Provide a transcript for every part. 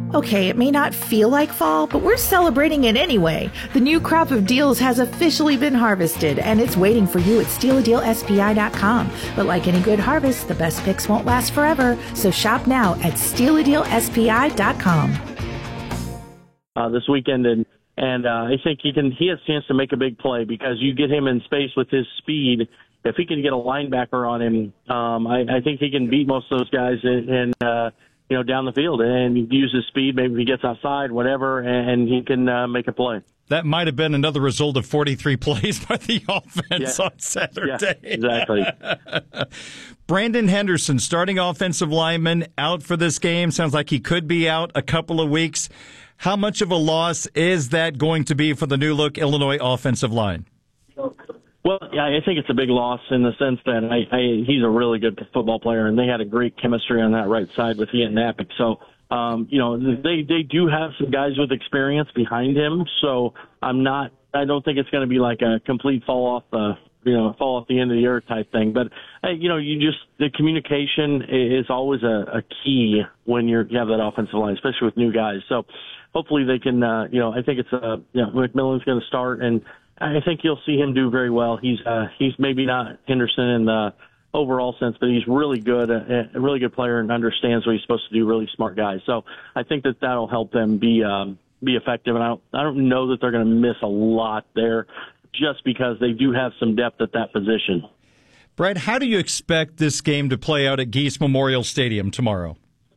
Okay, it may not feel like fall, but we're celebrating it anyway. The new crop of deals has officially been harvested, and it's waiting for you at StealaDealSPI.com. But like any good harvest, the best picks won't last forever, so shop now at StealaDealSPI.com. This weekend, and I think he has a chance to make a big play because you get him in space with his speed. If he can get a linebacker on him, I think he can beat most of those guys and down the field and use his speed. Maybe if he gets outside, whatever, and he can make a play. That might have been another result of 43 plays by the offense on Saturday. Yeah, exactly. Brandon Henderson, starting offensive lineman, out for this game. Sounds like he could be out a couple of weeks. How much of a loss is that going to be for the new-look Illinois offensive line? Well, yeah, I think it's a big loss in the sense that he's a really good football player, and they had a great chemistry on that right side with he and Napick. So, they do have some guys with experience behind him. So I don't think it's going to be like a complete fall off the end of the earth type thing. But, the communication is always a key when you have that offensive line, especially with new guys. So hopefully they can, I think it's, McMillan's going to start, and I think you'll see him do very well. He's maybe not Henderson in the overall sense, but he's really good, a really good player, and understands what he's supposed to do. Really smart guy. So I think that'll help them be effective. And I don't know that they're going to miss a lot there, just because they do have some depth at that position. Brad, how do you expect this game to play out at Geese Memorial Stadium tomorrow?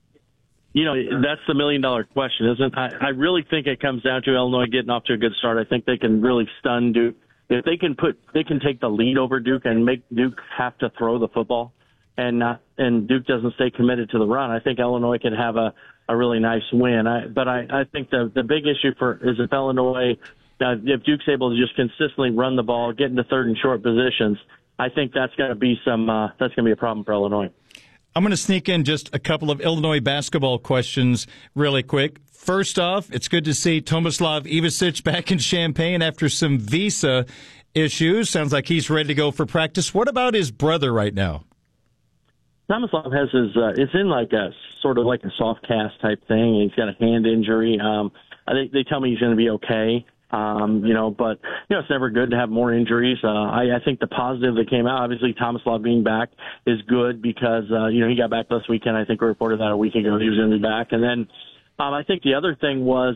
That's the million-dollar question, isn't it? I really think it comes down to Illinois getting off to a good start. I think they can really stun Duke. If they can take the lead over Duke and make Duke have to throw the football, and Duke doesn't stay committed to the run, I think Illinois can have a really nice win. But I think the big issue is if Illinois, if Duke's able to just consistently run the ball, get into third and short positions, I think that's going to be a problem for Illinois. I'm going to sneak in just a couple of Illinois basketball questions really quick. First off, it's good to see Tomislav Ivisic back in Champaign after some visa issues. Sounds like he's ready to go for practice. What about his brother right now? Tomislav has it's in like a sort of like a soft cast type thing. He's got a hand injury. They tell me he's going to be okay. But it's never good to have more injuries. I think the positive that came out, obviously Tomislav being back is good because, he got back this weekend. I think we reported that a week ago. He was going to be back. And then, I think the other thing was,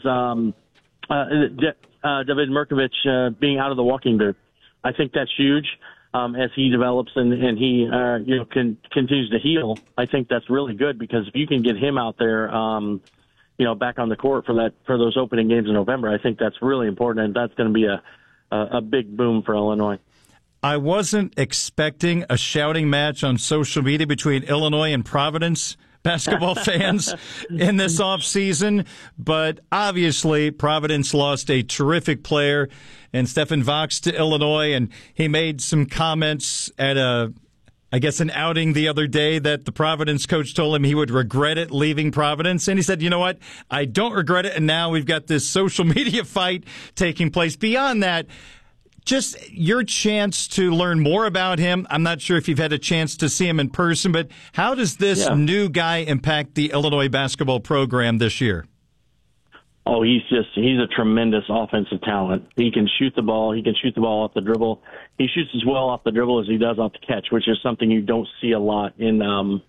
David Mirkovic, being out of the walking boot. I think that's huge. As he develops and he, continues to heal. I think that's really good because if you can get him out there, back on the court for those opening games in November, I think that's really important, and that's going to be a big boom for Illinois. I wasn't expecting a shouting match on social media between Illinois and Providence basketball fans in this offseason, but obviously Providence lost a terrific player and Stephen Vox to Illinois, and he made some comments at an outing the other day that the Providence coach told him he would regret it leaving Providence. And he said, you know what? I don't regret it. And now we've got this social media fight taking place. Beyond that, just your chance to learn more about him. I'm not sure if you've had a chance to see him in person, but how does this new guy impact the Illinois basketball program this year? Oh, he's a tremendous offensive talent. He can shoot the ball. He can shoot the ball off the dribble. He shoots as well off the dribble as he does off the catch, which is something you don't see a lot in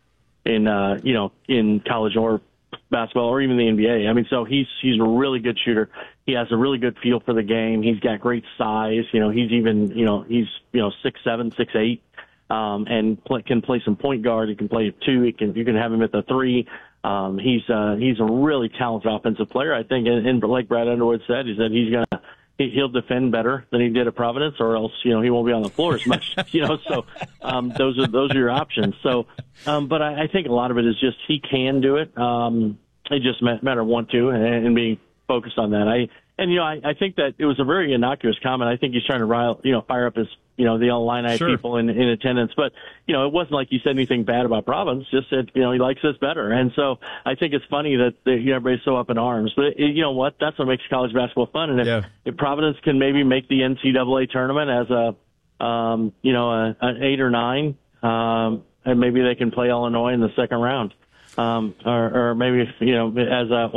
college or basketball or even the NBA. I mean, so he's a really good shooter. He has a really good feel for the game. He's got great size. He's 6'7", 6'8", and can play some point guard. He can play 2. You can have him at the 3. He's a really talented offensive player, I think, and like Brad Underwood said, is that he'll defend better than he did at Providence, or else he won't be on the floor as much. So those are your options. So, but I think a lot of it is just he can do it. It just matter of want to and being focused on that. I think that it was a very innocuous comment. I think he's trying to fire up his the Illini people in attendance. But it wasn't like he said anything bad about Providence. Just said he likes us better. And so I think it's funny that everybody's so up in arms. But you know what? That's what makes college basketball fun. And if Providence can maybe make the NCAA tournament as an 8 or 9, and maybe they can play Illinois in the second round, or maybe as a